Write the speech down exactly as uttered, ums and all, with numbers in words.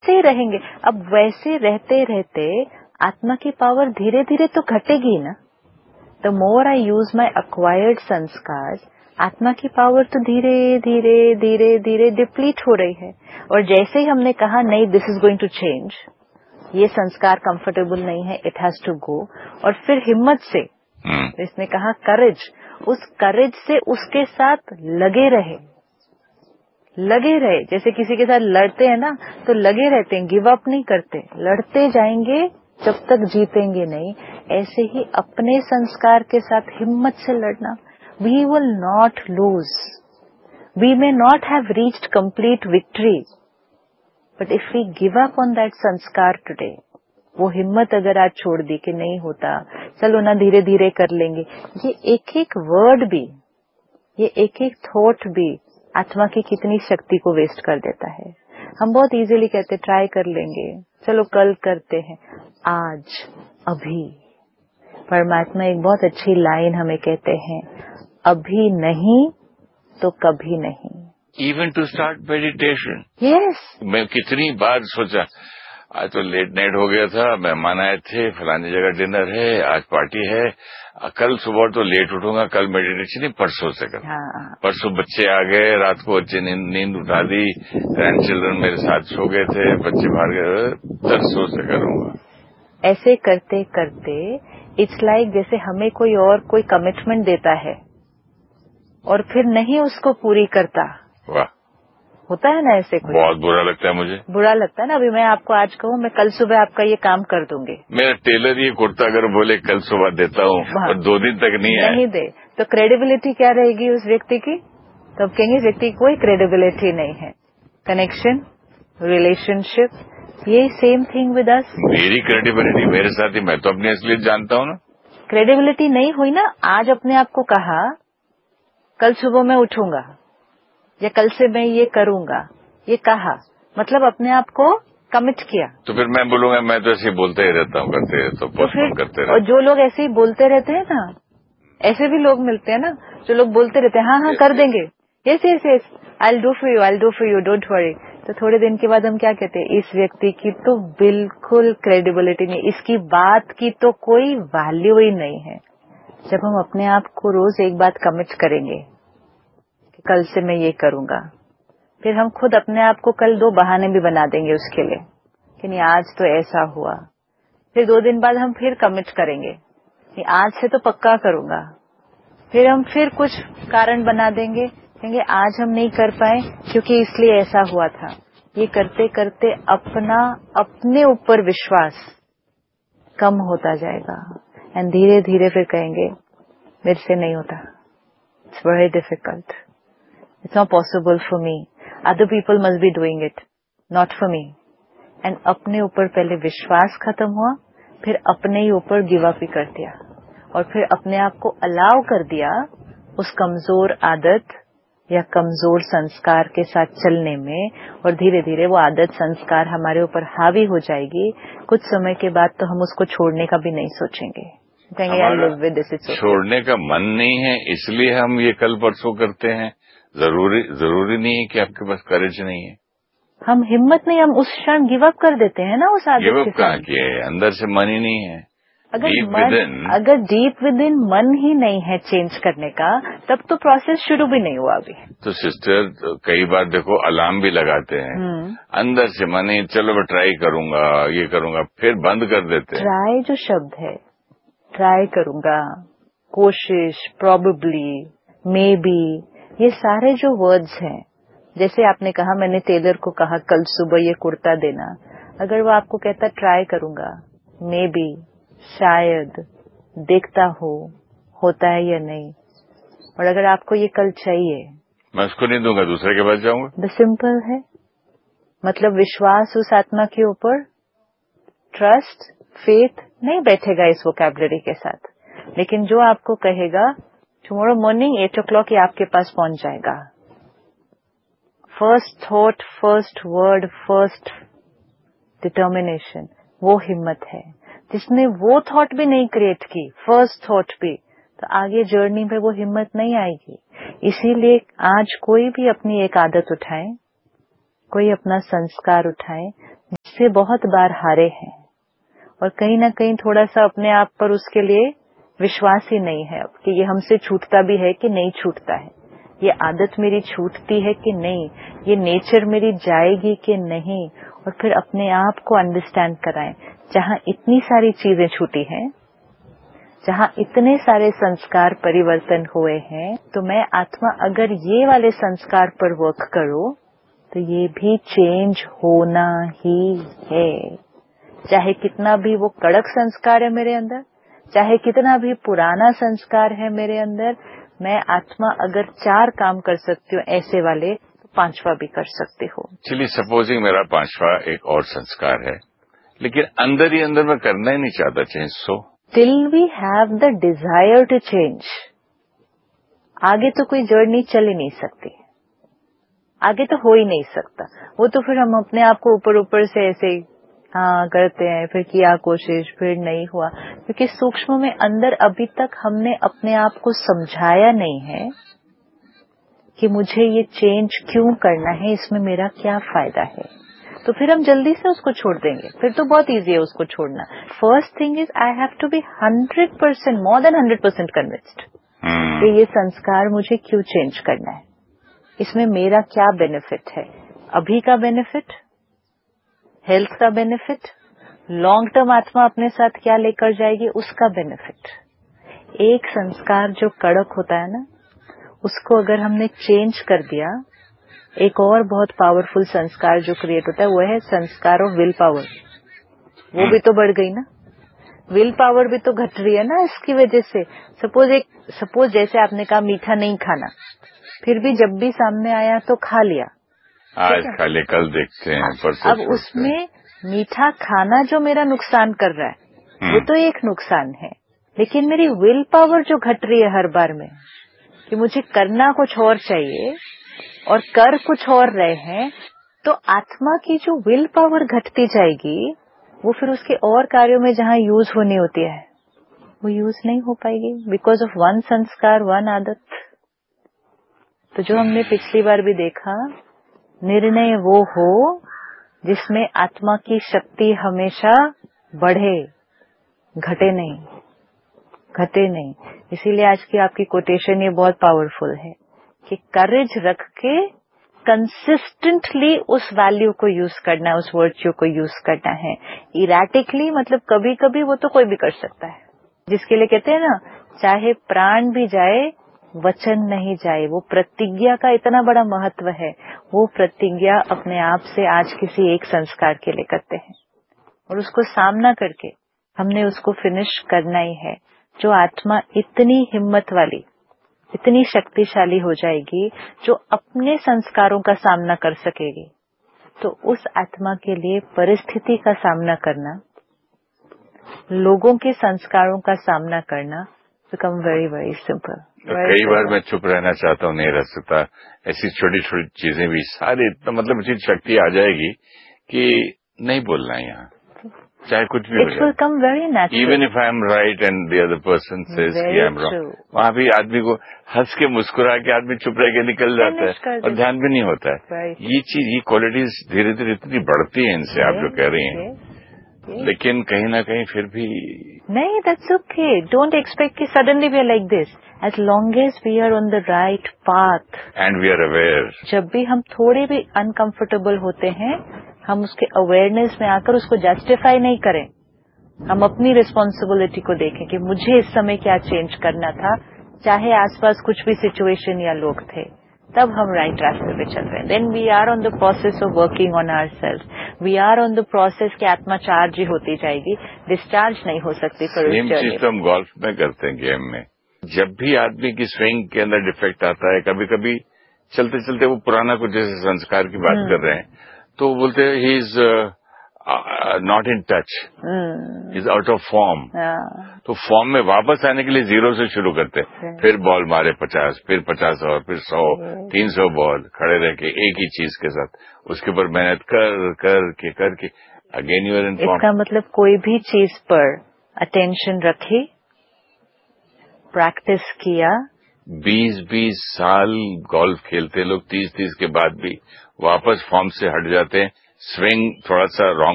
वैसे ही रहेंगे। अब वैसे रहते रहते आत्मा की पावर धीरे धीरे तो घटेगी ना। The more I use my acquired संस्कार, आत्मा की पावर तो धीरे धीरे धीरे धीरे डिप्लीट हो रही है। और जैसे ही हमने कहा नहीं this is going to change, ये संस्कार कंफर्टेबल नहीं है, इट हैज टू गो, और फिर हिम्मत से hmm. इसने कहा करेज, उस करेज से उसके साथ लगे रहे लगे रहे जैसे किसी के साथ लड़ते हैं ना तो लगे रहते हैं, गिव अप नहीं करते, लड़ते जाएंगे जब तक जीतेंगे नहीं। ऐसे ही अपने संस्कार के साथ हिम्मत से लड़ना। We will not lose, we may not have reached complete victory, but if we give up on that संस्कार टुडे, वो हिम्मत अगर आज छोड़ दी कि नहीं होता, चलो ना धीरे धीरे कर लेंगे, ये एक एक वर्ड भी, ये एक एक थॉट भी आत्मा की कितनी शक्ति को वेस्ट कर देता है। हम बहुत इजीली कहते ट्राई कर लेंगे, चलो कल करते हैं, आज अभी। परमात्मा एक बहुत अच्छी लाइन हमें कहते हैं, अभी नहीं तो कभी नहीं। Even to start meditation. Yes, मैं कितनी बार सोचा, आज तो लेट नाइट हो गया था, मेहमान आए थे, फलानी जगह डिनर है, आज पार्टी है, कल सुबह तो लेट उठूंगा, कल मेडिटेशन नहीं, परसों से कर। हाँ। परसों बच्चे आ गए, रात को अच्छी नींद नींद उठा दी, ग्रैंड चिल्ड्रन मेरे साथ सो गए थे, बच्चे बाहर गए, परसों से करूंगा। ऐसे करते करते इट्स लाइक जैसे हमें कोई और कोई कमिटमेंट देता है और फिर नहीं उसको पूरी करता। वाह, होता है ना ऐसे कुछ। बहुत बुरा लगता है मुझे। बुरा लगता है ना। अभी मैं आपको आज कहूँ मैं कल सुबह आपका ये काम कर दूंगी, मेरा टेलर ये कुर्ता अगर बोले कल सुबह देता हूँ और दो दिन तक नहीं है, नहीं दे, तो क्रेडिबिलिटी क्या रहेगी उस व्यक्ति की? तो अब कहेंगे व्यक्ति की कोई क्रेडिबिलिटी नहीं है। कनेक्शन, रिलेशनशिप, ये सेम थिंग विद अस। मेरी क्रेडिबिलिटी मेरे साथ ही, मैं तो अपनी असलियत जानता हूँ ना। क्रेडिबिलिटी नहीं हुई ना। आज अपने आप को कहा कल सुबह मैं उठूंगा या कल से मैं ये करूंगा, ये कहा, मतलब अपने आप को कमिट किया। तो फिर मैं बोलूंगा मैं तो ऐसे बोलते ही रहता हूँ, करते रहता हूँ, पोस्टपोन करते रहता हूँ। और जो लोग ऐसे ही बोलते रहते हैं ना, ऐसे भी लोग मिलते हैं ना जो लोग बोलते रहते हैं हाँ हाँ yes, कर yes. देंगे, yes yes yes, I will do for you, I will do for you, don't worry. तो थोड़े दिन के बाद हम क्या कहते हैं, इस व्यक्ति की तो बिल्कुल क्रेडिबिलिटी नहीं, इसकी बात की तो कोई वैल्यू ही नहीं है। जब हम अपने आप को रोज एक बात कमिट करेंगे कि कल से मैं ये करूंगा, फिर हम खुद अपने आप को कल दो बहाने भी बना देंगे उसके लिए कि नहीं आज तो ऐसा हुआ। फिर दो दिन बाद हम फिर कमिट करेंगे कि आज से तो पक्का करूंगा। फिर हम फिर कुछ कारण बना देंगे, कहेंगे आज हम नहीं कर पाए क्योंकि इसलिए ऐसा हुआ था। ये करते करते अपना अपने ऊपर विश्वास कम होता जाएगा एंड धीरे धीरे फिर कहेंगे मेरे से नहीं होता, it's very difficult, it's not possible for me, other people must be doing it, not for me. And अपने ऊपर पहले विश्वास खत्म हुआ, फिर अपने ही ऊपर गिव अप ही कर दिया और फिर अपने आप को अलाउ कर दिया उस कमजोर आदत या कमजोर संस्कार के साथ चलने में, और धीरे धीरे वो आदत संस्कार हमारे ऊपर हावी हो जाएगी। कुछ समय के बाद तो हम उसको छोड़ने का भी नहीं सोचेंगे, कहेंगे यार लिव विद दिस। छोड़ने का मन नहीं है इसलिए हम ये कल परसों करते हैं। जरूरी जरूरी नहीं है कि आपके पास करेज नहीं है। हम हिम्मत नहीं, हम उस क्षण गिव अप कर देते हैं ना उस आदत के साथ। गिव अप कहाँ किए, अंदर से मन ही नहीं है। अगर डीप मन, विदिन, अगर डीप विद इन मन ही नहीं है चेंज करने का, तब तो प्रोसेस शुरू भी नहीं हुआ अभी। तो सिस्टर कई बार देखो अलार्म भी लगाते हैं, अंदर से मन ही चलो मैं ट्राई करूंगा, ये करूंगा, फिर बंद कर देते हैं। ट्राई जो शब्द है, ट्राई करूंगा, कोशिश, प्रोबेबली, मे बी, ये सारे जो वर्ड्स हैं, जैसे आपने कहा मैंने टेलर को कहा कल सुबह ये कुर्ता देना, अगर वो आपको कहता ट्राई करूंगा, मे बी, शायद, देखता हो होता है या नहीं, और अगर आपको ये कल चाहिए, मैं उसको नहीं दूंगा, दूसरे के पास जाऊंगा। द सिंपल है, मतलब विश्वास उस आत्मा के ऊपर, ट्रस्ट, फेथ नहीं बैठेगा इस वोकैबुलरी के साथ, लेकिन जो आपको कहेगा टुमारो मॉर्निंग एट ओ क्लॉक ये आपके पास पहुंच जाएगा। First thought, first word, first determination, वो हिम्मत है। जिसने वो थॉट भी नहीं क्रिएट की, फर्स्ट थॉट भी, तो आगे जर्नी में वो हिम्मत नहीं आएगी। इसीलिए आज कोई भी अपनी एक आदत उठाए, कोई अपना संस्कार उठाए, जिससे बहुत बार हारे हैं और कहीं ना कहीं थोड़ा सा अपने आप पर उसके लिए विश्वास ही नहीं है कि ये हमसे छूटता भी है कि नहीं छूटता है, ये आदत मेरी छूटती है कि नहीं, ये नेचर मेरी जाएगी कि नहीं। और फिर अपने आप को अंडरस्टैंड कराएं। जहां इतनी सारी चीजें छूटी हैं, जहां इतने सारे संस्कार परिवर्तन हुए हैं, तो मैं आत्मा अगर ये वाले संस्कार पर वर्क करूं तो ये भी चेंज होना ही है। चाहे कितना भी वो कड़क संस्कार है मेरे अंदर, चाहे कितना भी पुराना संस्कार है मेरे अंदर, मैं आत्मा अगर चार काम कर सकती हूँ ऐसे वाले, तो पांचवा भी कर सकती हूँ। चलिए, सपोजिंग मेरा पांचवा एक और संस्कार है, लेकिन अंदर ही अंदर मैं करना ही नहीं चाहता change. So till we have the desire to change, आगे तो कोई जर्नी चल ही नहीं सकती, आगे तो हो ही नहीं सकता। वो तो फिर हम अपने आप को ऊपर ऊपर से ऐसे ही हाँ करते हैं, फिर किया कोशिश, फिर नहीं हुआ, क्योंकि सूक्ष्म में अंदर अभी तक हमने अपने आप को समझाया नहीं है कि मुझे ये चेंज क्यों करना है, इसमें मेरा क्या फायदा है। तो फिर हम जल्दी से उसको छोड़ देंगे, फिर तो बहुत इजी है उसको छोड़ना। First thing is I have to be hundred percent more than hundred percent convinced कि ये संस्कार मुझे क्यों चेंज करना है, इसमें मेरा क्या बेनिफिट है, अभी का बेनिफिट, हेल्थ का बेनिफिट, लॉन्ग टर्म आत्मा अपने साथ क्या लेकर जाएगी उसका बेनिफिट। एक संस्कार जो कड़क होता है ना, उसको अगर हमने चेंज कर दिया, एक और बहुत पावरफुल संस्कार जो क्रिएट होता है वो है संस्कार ऑफ विल पावर। वो भी तो बढ़ गई ना, विल पावर भी तो घट रही है ना इसकी वजह से। सपोज एक सपोज जैसे आपने कहा मीठा नहीं खाना, फिर भी जब भी सामने आया तो खा लिया, आज खा ले कल देखते हैं, परसों अब उसमें मीठा खाना जो मेरा नुकसान कर रहा है वो तो एक नुकसान है, लेकिन मेरी विल पावर जो घट रही है हर बार में कि मुझे करना कुछ और चाहिए और कर कुछ और रहे हैं, तो आत्मा की जो विल पावर घटती जाएगी, वो फिर उसके और कार्यों में जहां यूज होनी होती है वो यूज नहीं हो पाएगी, बिकॉज ऑफ वन संस्कार वन आदत। तो जो हमने पिछली बार भी देखा, निर्णय वो हो जिसमें आत्मा की शक्ति हमेशा बढ़े, घटे नहीं, घटे नहीं। इसीलिए आज की आपकी कोटेशन ये बहुत पावरफुल है कि करेज रख के कंसिस्टेंटली उस वैल्यू को यूज करना है, उस वर्च्यू को यूज करना है। इरेटिकली मतलब कभी कभी वो तो कोई भी कर सकता है, जिसके लिए कहते हैं ना, चाहे प्राण भी जाए वचन नहीं जाए। वो प्रतिज्ञा का इतना बड़ा महत्व है, वो प्रतिज्ञा अपने आप से आज किसी एक संस्कार के लिए करते हैं और उसको सामना करके हमने उसको फिनिश करना ही है। जो आत्मा इतनी हिम्मत वाली, इतनी शक्तिशाली हो जाएगी जो अपने संस्कारों का सामना कर सकेगी, तो उस आत्मा के लिए परिस्थिति का सामना करना, लोगों के संस्कारों का सामना करना बिकम वेरी वेरी सिंपल। कई बार मैं चुप रहना चाहता हूँ, नहीं रह सकता। ऐसी छोटी छोटी चीजें भी सारी, तो मतलब मुझे शक्ति आ जाएगी कि नहीं बोलना है यहाँ, चाहे कुछ भी हो जाए। It will come very natural, even if I am right and the other person says कि आई एम रॉन्ग, वहां भी आदमी को हंस के मुस्कुरा के आदमी चुप रह के निकल जाता है और ध्यान भी नहीं होता है। ये चीज, ये क्वालिटीज धीरे धीरे इतनी बढ़ती है इनसे, आप जो कह रही हैं, लेकिन कहीं ना कहीं फिर भी नहीं। दैट्स ओके, डोंट एक्सपेक्ट कि suddenly we are like this. As long as we are on the right path and we are aware, जब भी हम थोड़े भी अनकंफर्टेबल होते हैं, हम उसके अवेयरनेस में आकर उसको जस्टिफाई नहीं करें, हम अपनी रिस्पॉन्सिबिलिटी को देखें कि मुझे इस समय क्या चेंज करना था, चाहे आसपास कुछ भी सिचुएशन या लोग थे, तब हम राइट रास्ते पे चल रहे हैं। Then we are on the process of working on our self, we are on the process कि आत्मा चार्ज ही होती जाएगी, डिस्चार्ज नहीं हो सकती। सेम चीज तो हम गोल्फ में करते हैं, गेम में। जब भी आदमी की स्विंग के अंदर डिफेक्ट आता है, कभी कभी चलते चलते वो पुराना कुछ जैसे संस्कार की बात कर रहे हैं, तो वो बोलते हैं he is not in touch, is out of form. तो फॉर्म में वापस आने के लिए जीरो से शुरू करते हैं, फिर बॉल मारे पचास, फिर पचास और फिर सौ, तीन सौ बॉल खड़े रह के एक ही चीज के साथ, उसके ऊपर मेहनत कर कर के करके again you are in form. इसका मतलब कोई भी चीज पर अटेंशन रखी, प्रैक्टिस किया, बीस बीस साल गोल्फ खेलते लोग, तीस तीस के बाद भी वापस फॉर्म से हट जाते हैं, स्विंग थोड़ा सा रॉन्ग